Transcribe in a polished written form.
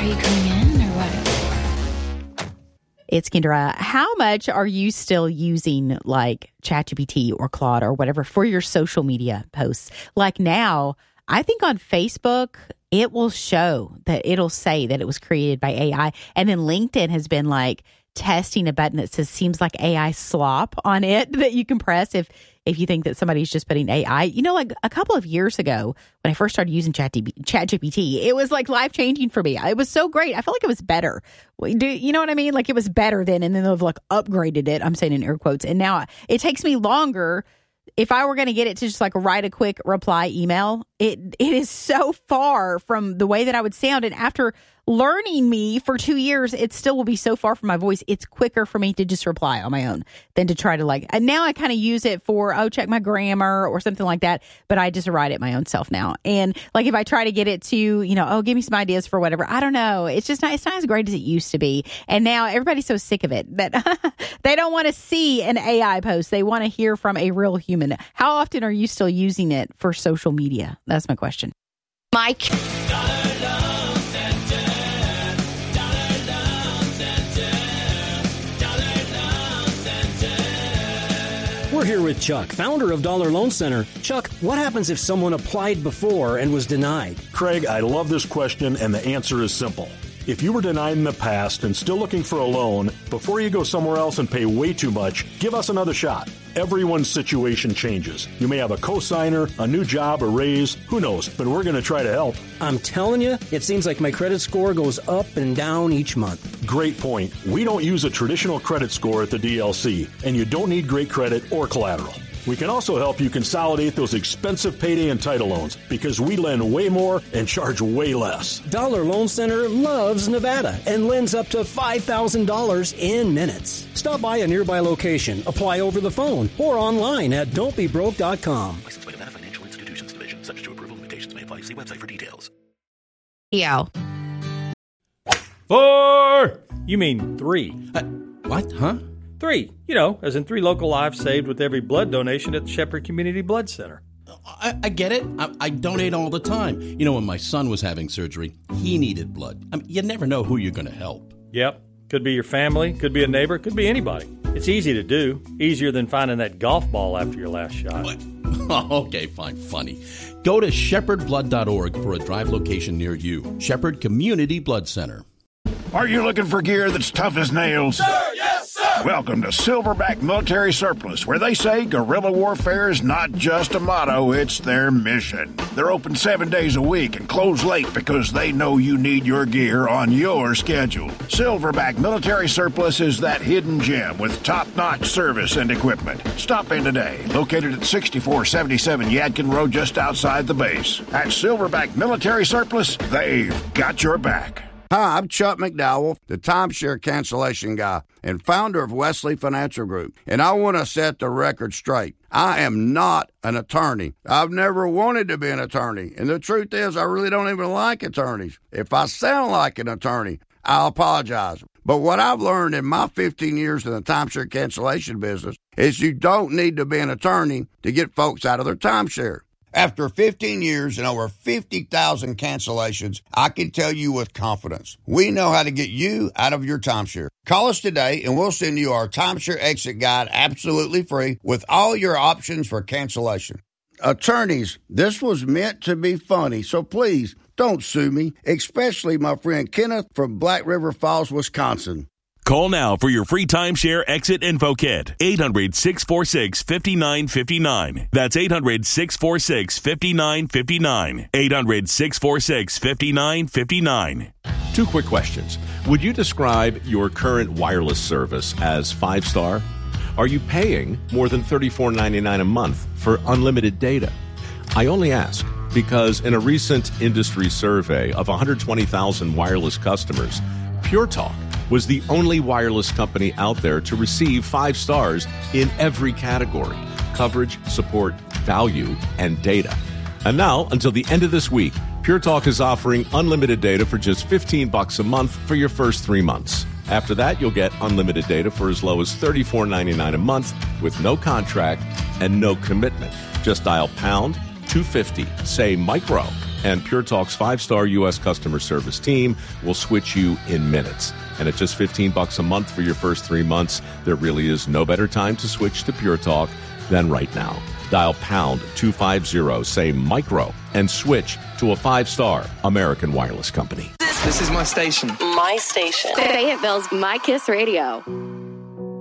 Are you coming in or what? It's Kendra. How much are you still using like ChatGPT or Claude or whatever for your social media posts? Like now, I think on Facebook, it will show that it'll say that it was created by AI. And then LinkedIn has been like testing a button that says seems like AI slop on it that you can press if you think that somebody's just putting AI. You know, like a couple of years ago when I first started using ChatGPT, it was like life-changing for me. It was so great. I felt like it was better. Do you know what I mean? Like it was better then, and then they've like upgraded it. I'm saying in air quotes. And now it takes me longer. If I were going to get it to just like write a quick reply email, it is so far from the way that I would sound. And after learning me for 2 years, it still will be so far from my voice. It's quicker for me to just reply on my own than to try to like, and now I kind of use it for, check my grammar or something like that. But I just write it my own self now. And like, if I try to get it to, give me some ideas for whatever, I don't know. It's just not, it's not as great as it used to be. And now everybody's so sick of it that they don't want to see an AI post. They want to hear from a real human. How often are you still using it for social media? That's my question. Mike. We're here with Chuck, founder of Dollar Loan Center. Chuck, what happens if someone applied before and was denied? Craig, I love this question, and the answer is simple. If you were denied in the past and still looking for a loan, before you go somewhere else and pay way too much, give us another shot. Everyone's situation changes. You may have a cosigner, a new job, a raise, who knows, but we're going to try to help. I'm telling you, it seems like my credit score goes up and down each month. Great point. We don't use a traditional credit score at the DLC, and you don't need great credit or collateral. We can also help you consolidate those expensive payday and title loans because we lend way more and charge way less. Dollar Loan Center loves Nevada and lends up to $5,000 in minutes. Stop by a nearby location, apply over the phone, or online at don'tbebroke.com. Licensed by Nevada Financial Institutions Division. Subject to approval. Limitations may apply. See website for details. Yo. 4! You mean 3. What? Huh? 3. As in 3 local lives saved with every blood donation at the Shepherd Community Blood Center. I get it. I donate all the time. When my son was having surgery, he needed blood. You never know who you're going to help. Yep. Could be your family, could be a neighbor, could be anybody. It's easy to do. Easier than finding that golf ball after your last shot. What? Okay, fine, funny. Go to shepherdblood.org for a drive location near you. Shepherd Community Blood Center. Are you looking for gear that's tough as nails? Sir, yes, sir! Welcome to Silverback Military Surplus, where they say guerrilla warfare is not just a motto, it's their mission. They're open 7 days a week and close late because they know you need your gear on your schedule. Silverback Military Surplus is that hidden gem with top-notch service and equipment. Stop in today, located at 6477 Yadkin Road just outside the base. At Silverback Military Surplus, they've got your back. Hi, I'm Chuck McDowell, the timeshare cancellation guy and founder of Wesley Financial Group, and I want to set the record straight. I am not an attorney. I've never wanted to be an attorney, and the truth is I really don't even like attorneys. If I sound like an attorney, I'll apologize. But what I've learned in my 15 years in the timeshare cancellation business is you don't need to be an attorney to get folks out of their timeshare. After 15 years and over 50,000 cancellations, I can tell you with confidence, we know how to get you out of your timeshare. Call us today and we'll send you our timeshare exit guide absolutely free with all your options for cancellation. Attorneys, this was meant to be funny, so please don't sue me, especially my friend Kenneth from Black River Falls, Wisconsin. Call now for your free timeshare exit info kit. 800-646-5959. That's 800-646-5959. 800-646-5959. 2 quick questions. Would you describe your current wireless service as 5-star? Are you paying more than $34.99 a month for unlimited data? I only ask because in a recent industry survey of 120,000 wireless customers, Pure Talk was the only wireless company out there to receive 5 stars in every category: coverage, support, value, and data. And now, until the end of this week, Pure Talk is offering unlimited data for just $15 a month for your first 3 months. After that, you'll get unlimited data for as low as $34.99 a month with no contract and no commitment. Just dial pound 250, say micro, And Pure Talk's 5-star U.S. customer service team will switch you in minutes. And at just $15 a month for your first 3 months, there really is no better time to switch to Pure Talk than right now. Dial pound 250, say micro, and switch to a 5-star American Wireless company. This is my station. My station. Fayetteville's My Kiss Radio.